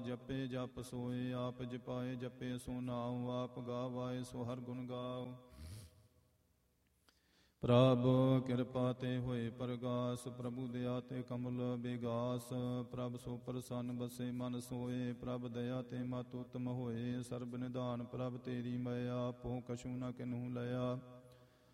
ਜਪੇ ਜਪ ਸੋਏ ਆਪ ਜਪਾਏ ਜਪੇ ਸੋ ਨਾਉ ਆਪ ਗਾਵਾਏ ਸੋ ਹਰ ਗੁਣ ਗਾਉ। ਪ੍ਰਭ ਕਿਰਪਾ ਤੇ ਹੋਏ ਪ੍ਰਗਾਸ ਪ੍ਰਭੂ ਦਇਆ ਤੇ ਕਮਲ ਬਿਗਾਸ। ਪ੍ਰਭ ਸੋ ਪ੍ਰਸੰਨ ਬਸੇ ਮਨ ਸੋਏ ਪ੍ਰਭ ਦਇਆ ਤੇ ਮਤ ਉਤਮ ਹੋਏ। ਸਰਬ ਨਿਧਾਨ ਪ੍ਰਭ ਤੇਰੀ ਮਾਇਆ ਆਪੋ ਕਛੂ ਨ ਕਿਨਹੂ ਲਿਆ।